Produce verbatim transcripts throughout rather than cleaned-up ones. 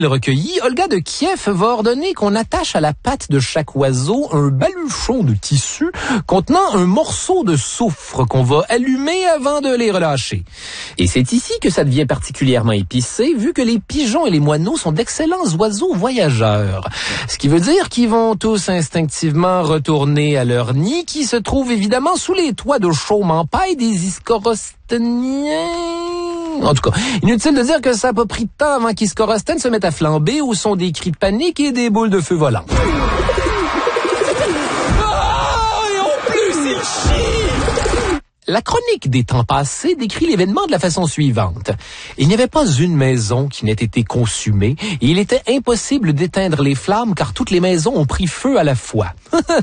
Le recueilli, Olga de Kiev va ordonner qu'on attache à la patte de chaque oiseau un baluchon de tissu contenant un morceau de soufre qu'on va allumer avant de les relâcher. Et c'est ici que ça devient particulièrement épicé, vu que les pigeons et les moineaux sont d'excellents oiseaux voyageurs. Ce qui veut dire qu'ils vont tous instinctivement retourner à leur nid, qui se trouve évidemment sous les toits de chaume en paille des iscorosteniens. En tout cas, inutile de dire que ça n'a pas pris de temps avant qu'Iscorostène se mette à flamber au son des cris de panique et des boules de feu volantes. Ah, et en plus, il chie! La chronique des temps passés décrit l'événement de la façon suivante. Il n'y avait pas une maison qui n'ait été consumée et il était impossible d'éteindre les flammes car toutes les maisons ont pris feu à la fois.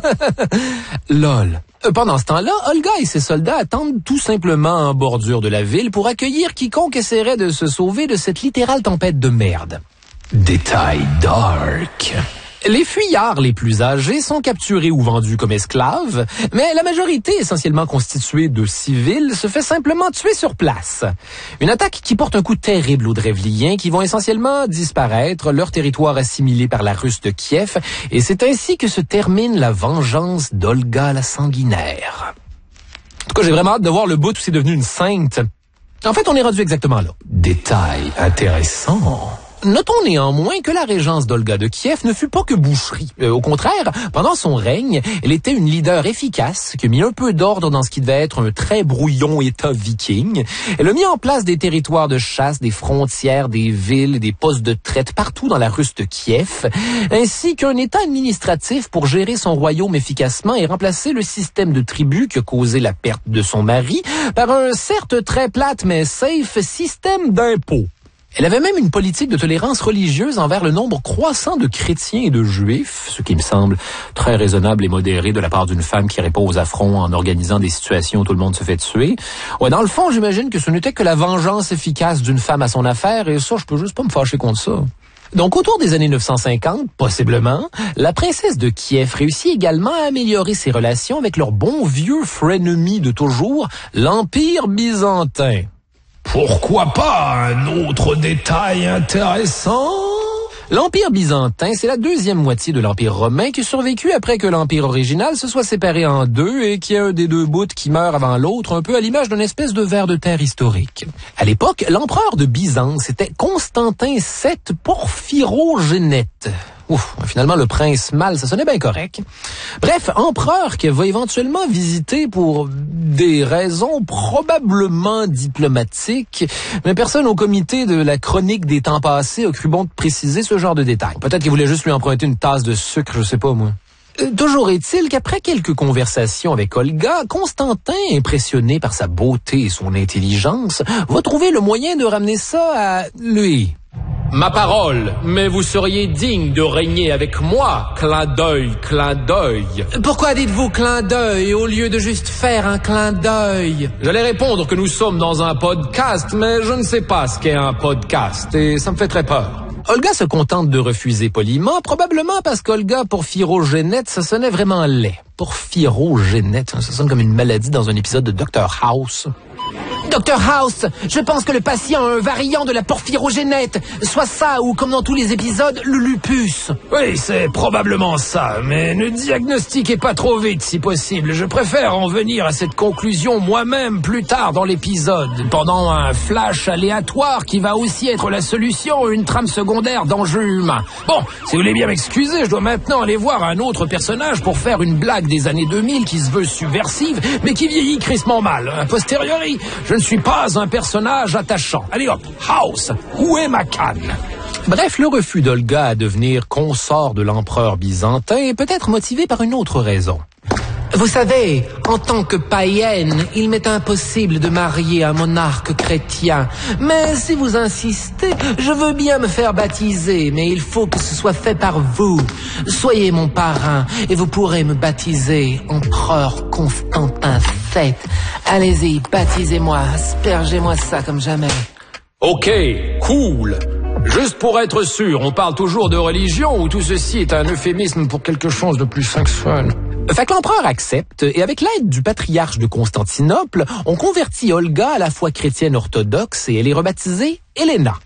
Lol. Pendant ce temps-là, Olga et ses soldats attendent tout simplement en bordure de la ville pour accueillir quiconque essaierait de se sauver de cette littérale tempête de merde. Détail dark. Les fuyards les plus âgés sont capturés ou vendus comme esclaves, mais la majorité, essentiellement constituée de civils, se fait simplement tuer sur place. Une attaque qui porte un coup terrible aux Drevliens qui vont essentiellement disparaître, leur territoire assimilé par la Russe de Kiev, et c'est ainsi que se termine la vengeance d'Olga la sanguinaire. En tout cas, j'ai vraiment hâte de voir le bout où c'est devenu une sainte. En fait, on est rendu exactement là. Détail intéressant. Notons néanmoins que la régence d'Olga de Kiev ne fut pas que boucherie. Euh, au contraire, pendant son règne, elle était une leader efficace qui a mis un peu d'ordre dans ce qui devait être un très brouillon État viking. Elle a mis en place des territoires de chasse, des frontières, des villes, des postes de traite partout dans la Russe de Kiev, ainsi qu'un État administratif pour gérer son royaume efficacement et remplacer le système de tribus qui a causé la perte de son mari par un certes très plate mais safe système d'impôts. Elle avait même une politique de tolérance religieuse envers le nombre croissant de chrétiens et de juifs, ce qui me semble très raisonnable et modéré de la part d'une femme qui répond aux affronts en organisant des situations où tout le monde se fait tuer. Ouais, dans le fond, j'imagine que ce n'était que la vengeance efficace d'une femme à son affaire, et ça, je peux juste pas me fâcher contre ça. Donc, autour des années neuf cent cinquante, possiblement, la princesse de Kiev réussit également à améliorer ses relations avec leur bon vieux frenemy de toujours, l'Empire byzantin. Pourquoi pas un autre détail intéressant? L'Empire byzantin, c'est la deuxième moitié de l'Empire romain qui a survécu après que l'Empire original se soit séparé en deux et qu'il y a un des deux bouts qui meurt avant l'autre, un peu à l'image d'une espèce de ver de terre historique. À l'époque, l'empereur de Byzance était Constantin sept Porphyrogénète. Ouf, finalement, le prince mâle, ça sonnait bien correct. Bref, empereur qui va éventuellement visiter pour des raisons probablement diplomatiques, mais personne au comité de la chronique des temps passés a cru bon de préciser ce genre de détails. Peut-être qu'il voulait juste lui emprunter une tasse de sucre, je sais pas moi. Euh, toujours est-il qu'après quelques conversations avec Olga, Constantin, impressionné par sa beauté et son intelligence, va trouver le moyen de ramener ça à lui. Ma parole, mais vous seriez digne de régner avec moi, clin d'œil, clin d'œil. Pourquoi dites-vous clin d'œil au lieu de juste faire un clin d'œil? J'allais répondre que nous sommes dans un podcast, mais je ne sais pas ce qu'est un podcast, et ça me fait très peur. Olga se contente de refuser poliment, probablement parce qu'Olga Porphyrogénète, ça sonnait vraiment laid. Porphyrogénète, ça sonne comme une maladie dans un épisode de docteur House. docteur House, je pense que le patient a un variant de la porphyrogénète, soit ça ou, comme dans tous les épisodes, le lupus. Oui, c'est probablement ça, mais ne diagnostiquez pas trop vite si possible. Je préfère en venir à cette conclusion moi-même plus tard dans l'épisode, pendant un flash aléatoire qui va aussi être la solution à une trame secondaire d'enjeux humains. Bon, si vous voulez bien m'excuser, je dois maintenant aller voir un autre personnage pour faire une blague des années deux mille qui se veut subversive, mais qui vieillit crissement mal. A posteriori, je ne suis pas un personnage attachant. Allez hop, House, où est ma canne? Bref, le refus d'Olga à devenir consort de l'empereur byzantin est peut-être motivé par une autre raison. Vous savez, en tant que païenne, il m'est impossible de marier un monarque chrétien. Mais si vous insistez, je veux bien me faire baptiser, mais il faut que ce soit fait par vous. Soyez mon parrain et vous pourrez me baptiser empereur Constantin sept. Allez-y, baptisez-moi, aspergez-moi ça comme jamais. Ok, cool. Juste pour être sûr, on parle toujours de religion ou tout ceci est un euphémisme pour quelque chose de plus fin que fun? Fait que l'empereur accepte, et avec l'aide du patriarche de Constantinople, on convertit Olga à la foi chrétienne orthodoxe et elle est rebaptisée Helena.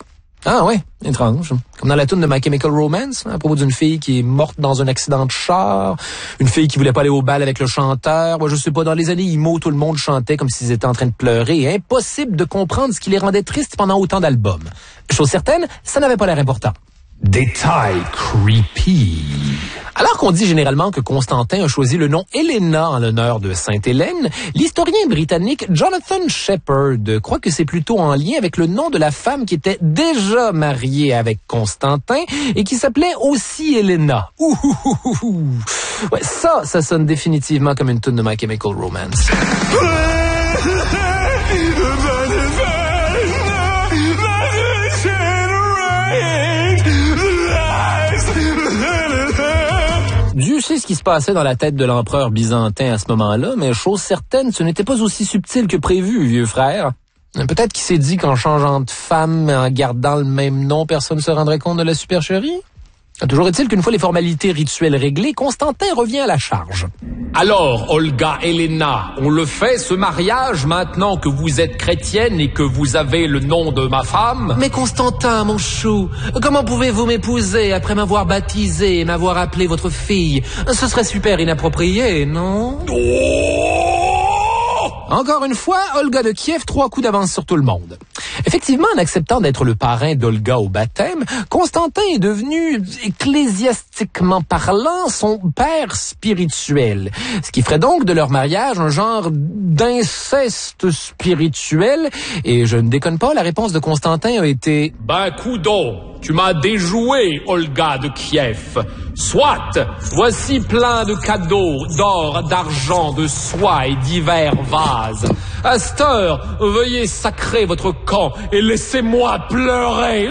Ah ouais, étrange. Comme dans la tune de My Chemical Romance, hein, à propos d'une fille qui est morte dans un accident de char, une fille qui voulait pas aller au bal avec le chanteur. Moi, je sais pas, dans les années emo, tout le monde chantait comme s'ils étaient en train de pleurer. Impossible de comprendre ce qui les rendait tristes pendant autant d'albums. Chose certaine, ça n'avait pas l'air important. Détail creepy. Alors qu'on dit généralement que Constantin a choisi le nom Helena en l'honneur de Sainte-Hélène, l'historien britannique Jonathan Shepherd croit que c'est plutôt en lien avec le nom de la femme qui était déjà mariée avec Constantin et qui s'appelait aussi Helena. Ouh, ouh, ouh, ouh. Ouais, ça, ça sonne définitivement comme une tune de My Chemical Romance. Dieu sait ce qui se passait dans la tête de l'empereur byzantin à ce moment-là, mais chose certaine, ce n'était pas aussi subtil que prévu, vieux frère. Peut-être qu'il s'est dit qu'en changeant de femme, en gardant le même nom, personne ne se rendrait compte de la supercherie. Toujours est-il qu'une fois les formalités rituelles réglées, Constantin revient à la charge. Alors, Olga Helena, on le fait, ce mariage, maintenant que vous êtes chrétienne et que vous avez le nom de ma femme? Mais Constantin, mon chou, comment pouvez-vous m'épouser après m'avoir baptisé et m'avoir appelé votre fille? Ce serait super inapproprié, non? Oh! Encore une fois, Olga de Kiev, trois coups d'avance sur tout le monde. Effectivement, en acceptant d'être le parrain d'Olga au baptême, Constantin est devenu, ecclésiastiquement parlant, son père spirituel. Ce qui ferait donc de leur mariage un genre d'inceste spirituel. Et je ne déconne pas, la réponse de Constantin a été... Ben, coudon, tu m'as déjoué, Olga de Kiev. Soit, voici plein de cadeaux, d'or, d'argent, de soie et divers vases. À cette heure, veuillez sacrer votre camp et laissez-moi pleurer.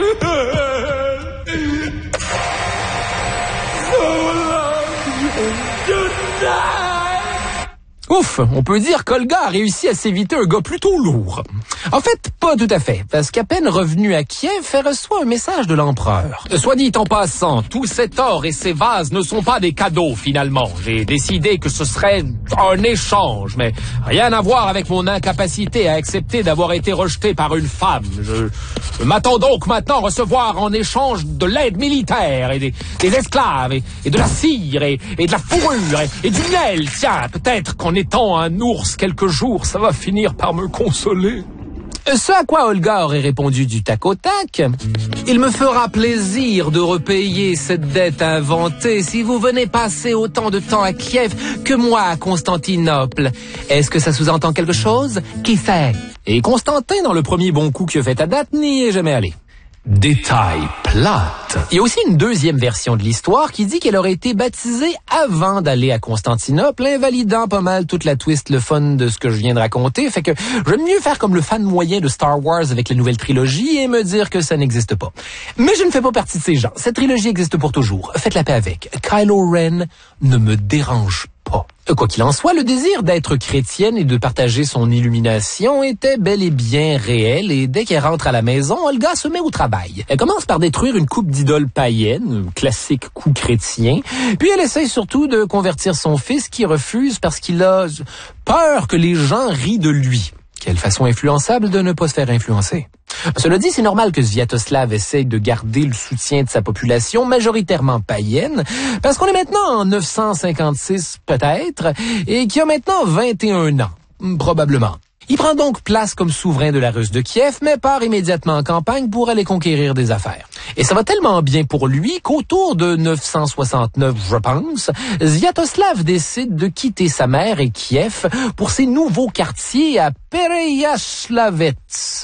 Ouf, on peut dire qu'Olga a réussi à s'éviter un gars plutôt lourd. En fait, pas tout à fait, parce qu'à peine revenu à Kiev, elle reçoit un message de l'empereur. Soit dit en passant, tout cet or et ces vases ne sont pas des cadeaux, finalement. J'ai décidé que ce serait un échange, mais rien à voir avec mon incapacité à accepter d'avoir été rejeté par une femme. Je, je m'attends donc maintenant à recevoir en échange de l'aide militaire et des, des esclaves et, et de la cire et, et de la fourrure et, et du miel. Tiens, peut-être qu'en étant un ours quelques jours, ça va finir par me consoler. Ce à quoi Olga aurait répondu du tac au tac. Il me fera plaisir de repayer cette dette inventée si vous venez passer autant de temps à Kiev que moi à Constantinople. Est-ce que ça sous-entend quelque chose? Qui sait? Et Constantin, dans le premier bon coup qu'il a fait à date, n'y est jamais allé. Détail plate. Il y a aussi une deuxième version de l'histoire qui dit qu'elle aurait été baptisée avant d'aller à Constantinople, invalidant pas mal toute la twist, le fun de ce que je viens de raconter. Fait que j'aime mieux faire comme le fan moyen de Star Wars avec la nouvelle trilogie et me dire que ça n'existe pas. Mais je ne fais pas partie de ces gens. Cette trilogie existe pour toujours. Faites la paix avec. Kylo Ren ne me dérange pas. Quoi qu'il en soit, le désir d'être chrétienne et de partager son illumination était bel et bien réel et dès qu'elle rentre à la maison, Olga se met au travail. Elle commence par détruire une coupe d'idoles païennes, classique coup chrétien, puis elle essaie surtout de convertir son fils qui refuse parce qu'il a peur que les gens rient de lui. Quelle façon influençable de ne pas se faire influencer. Cela dit, c'est normal que Sviatoslav essaye de garder le soutien de sa population majoritairement païenne, parce qu'on est maintenant en neuf cent cinquante-six peut-être, et qui a maintenant vingt et un ans, probablement. Il prend donc place comme souverain de la Russe de Kiev, mais part immédiatement en campagne pour aller conquérir des affaires. Et ça va tellement bien pour lui qu'autour de neuf cent soixante-neuf, je pense, Sviatoslav décide de quitter sa mère et Kiev pour ses nouveaux quartiers à Pereyaslavets,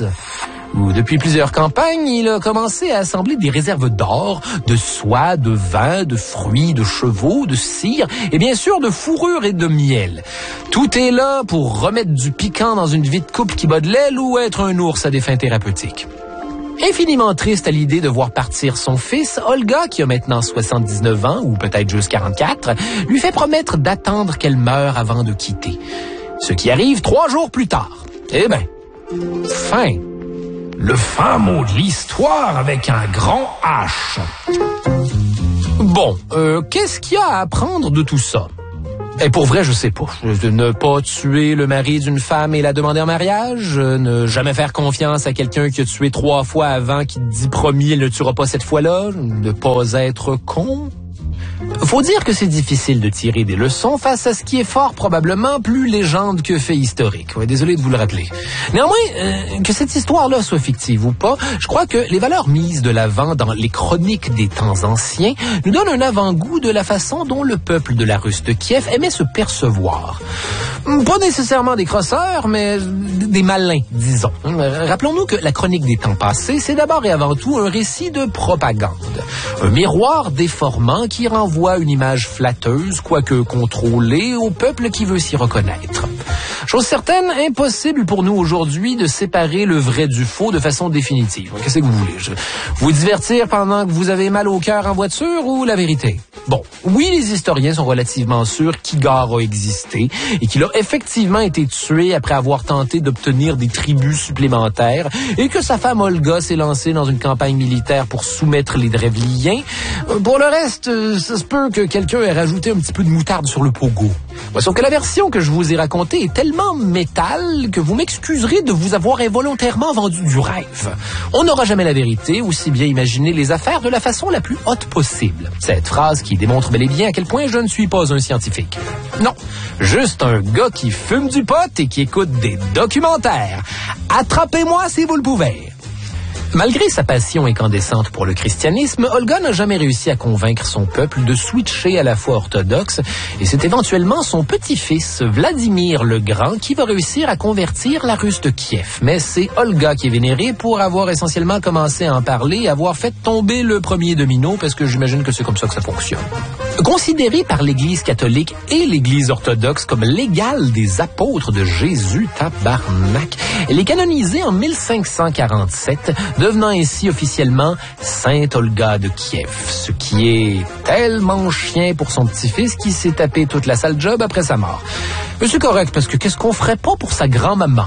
où depuis plusieurs campagnes, il a commencé à assembler des réserves d'or, de soie, de vin, de fruits, de chevaux, de cire et bien sûr de fourrure et de miel. Tout est là pour remettre du piquant dans une vie de couple qui bat de l'aile ou être un ours à des fins thérapeutiques. Infiniment triste à l'idée de voir partir son fils, Olga, qui a maintenant soixante-dix-neuf ans, ou peut-être juste quarante-quatre, lui fait promettre d'attendre qu'elle meure avant de quitter. Ce qui arrive trois jours plus tard. Eh ben, fin. Le fin mot de l'histoire avec un grand H. Bon, euh, qu'est-ce qu'il y a à apprendre de tout ça? Et pour vrai, je sais pas. Ne pas tuer le mari d'une femme et la demander en mariage. Ne jamais faire confiance à quelqu'un qui a tué trois fois avant, qui te dit promis, elle ne tuera pas cette fois-là. Ne pas être con. Faut dire que c'est difficile de tirer des leçons face à ce qui est fort probablement plus légende que fait historique. Ouais, désolé de vous le rappeler. Néanmoins, euh, que cette histoire-là soit fictive ou pas, je crois que les valeurs mises de l'avant dans les chroniques des temps anciens nous donnent un avant-goût de la façon dont le peuple de la Russe de Kiev aimait se percevoir. Pas nécessairement des crosseurs, mais des malins, disons. Rappelons-nous que la chronique des temps passés, c'est d'abord et avant tout un récit de propagande. Un miroir déformant qui renvoie une image flatteuse, quoique contrôlée, au peuple qui veut s'y reconnaître. Chose certaine, impossible pour nous aujourd'hui de séparer le vrai du faux de façon définitive. Qu'est-ce que vous voulez? Je vous divertir pendant que vous avez mal au cœur en voiture ou la vérité? Bon, oui, les historiens sont relativement sûrs qu'Igor a existé et qu'il a effectivement été tué après avoir tenté d'obtenir des tribus supplémentaires et que sa femme Olga s'est lancée dans une campagne militaire pour soumettre les Drevliens. Pour le reste, ça se peut que quelqu'un ait rajouté un petit peu de moutarde sur le pogo. Sauf que la version que je vous ai racontée est tellement métal que vous m'excuserez de vous avoir involontairement vendu du rêve. On n'aura jamais la vérité, aussi bien imaginer les affaires de la façon la plus haute possible. Cette phrase qui démontre bel et bien à quel point je ne suis pas un scientifique. Non, juste un gars qui fume du pot et qui écoute des documentaires. Attrapez-moi si vous le pouvez. Malgré sa passion incandescente pour le christianisme, Olga n'a jamais réussi à convaincre son peuple de switcher à la foi orthodoxe et c'est éventuellement son petit-fils, Vladimir le Grand, qui va réussir à convertir la Russe de Kiev. Mais c'est Olga qui est vénérée pour avoir essentiellement commencé à en parler et avoir fait tomber le premier domino, parce que j'imagine que c'est comme ça que ça fonctionne. Considérée par l'Église catholique et l'Église orthodoxe comme l'égale des apôtres de Jésus, tabarnak, elle est canonisée en mille cinq cent quarante-sept, devenant ainsi officiellement Sainte Olga de Kiev, ce qui est tellement chien pour son petit-fils qui s'est tapé toute la sale job après sa mort. Mais c'est correct, parce que qu'est-ce qu'on ferait pas pour sa grand-maman?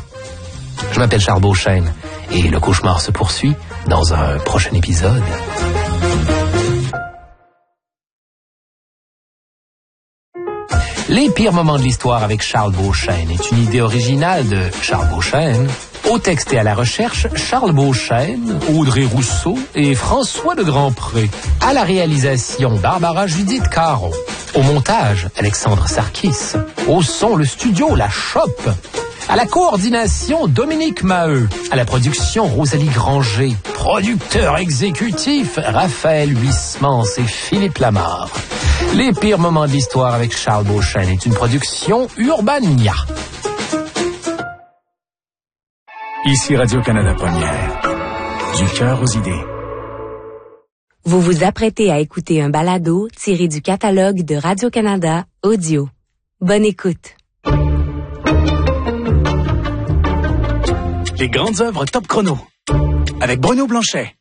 Je m'appelle Charles Beauchesne, et le cauchemar se poursuit dans un prochain épisode. Les pires moments de l'histoire avec Charles Beauchesne est une idée originale de Charles Beauchesne. Au texte et à la recherche, Charles Beauchesne, Audrey Rousseau et François de Grandpré. À la réalisation, Barbara Judith Caron. Au montage, Alexandre Sarkis. Au son, le studio La Chope. À la coordination, Dominique Maheu. À la production, Rosalie Granger. Producteur exécutif, Raphaël Huismans et Philippe Lamarre. Les pires moments de l'histoire avec Charles Beauchesne est une production Urbania. Ici Radio-Canada Première. Du cœur aux idées. Vous vous apprêtez à écouter un balado tiré du catalogue de Radio-Canada Audio. Bonne écoute. Les grandes œuvres Top Chrono. Avec Bruno Blanchet.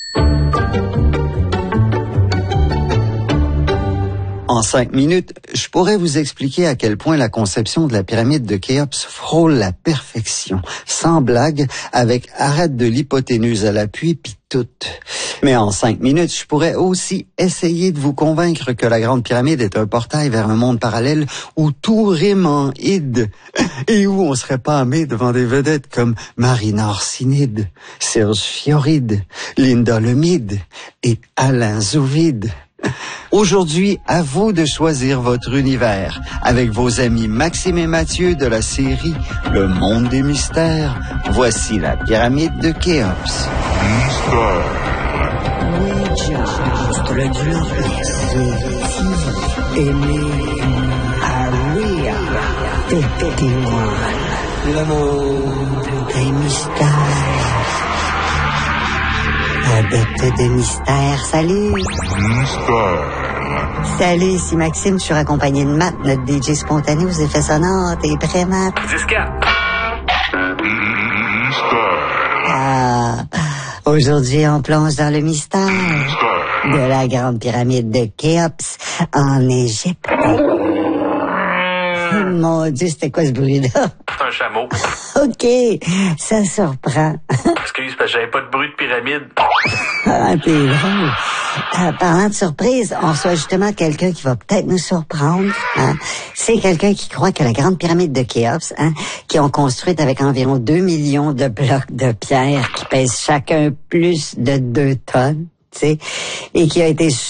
En cinq minutes, je pourrais vous expliquer à quel point la conception de la pyramide de Khéops frôle la perfection. Sans blague, avec arête de l'hypoténuse à l'appui, pis tout. Mais en cinq minutes, je pourrais aussi essayer de vous convaincre que la Grande Pyramide est un portail vers un monde parallèle où tout rime en id et où on serait pas amé devant des vedettes comme Marina Orsinide, Serge Fioride, Linda Lemide et Alain Zouvide. Aujourd'hui, à vous de choisir votre univers avec vos amis Maxime et Mathieu de la série Le Monde des Mystères. Voici la pyramide de Khéops. Le monde des mystères. Adepte des mystères, salut! Mystère! Salut, ici Maxime, je suis accompagné de Matt, notre D J spontané aux effets sonores. T'es prêt, Matt? Jusqu'à... Ah, aujourd'hui, on plonge dans le mystère de la Grande Pyramide de Khéops en Égypte. Mon Dieu, c'était quoi ce bruit-là? C'est un chameau. OK, ça surprend. Excuse, parce que j'avais pas de bruit de pyramide. Ah, t'es drôle. Euh, parlant de surprise, on reçoit justement quelqu'un qui va peut-être nous surprendre. Hein. C'est quelqu'un qui croit que la grande pyramide de Khéops, hein, qui ont construite avec environ deux millions de blocs de pierre qui pèsent chacun plus de deux tonnes, tu sais, et qui a été